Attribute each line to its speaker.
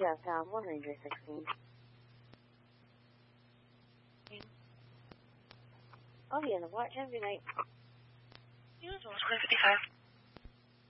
Speaker 1: Jeff, 1 Ranger 16. I'll be in the watch. Have a good night.
Speaker 2: You as well, 55.